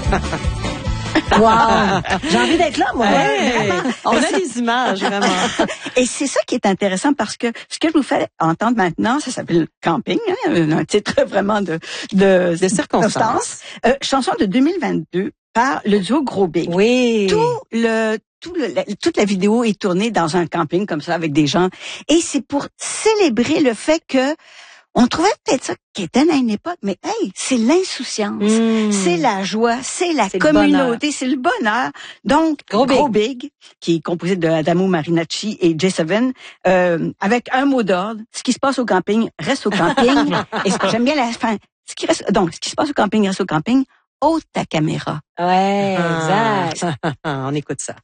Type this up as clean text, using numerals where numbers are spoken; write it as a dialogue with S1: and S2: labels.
S1: Wow! J'ai envie d'être là, moi.
S2: Ouais. On a des images, vraiment.
S3: Et c'est ça qui est intéressant parce que ce que je vous fais entendre maintenant, ça s'appelle Camping, hein, un titre vraiment de
S2: circonstances.
S3: Chanson de 2022 par le duo Gros Big.
S1: Oui.
S3: Toute la vidéo est tournée dans un camping comme ça avec des gens. Et c'est pour célébrer le fait que on trouvait peut-être ça qui était à une époque, mais hey, c'est l'insouciance, c'est la joie, c'est la communauté, c'est le bonheur. Donc, Gros Big, qui est composé de Adamo Marinacci et J7, avec un mot d'ordre, ce qui se passe au camping reste au camping. Et ce que j'aime bien la fin, ce qui se passe au camping reste au camping. Ôte ta caméra.
S1: Ouais, exact.
S2: On écoute ça.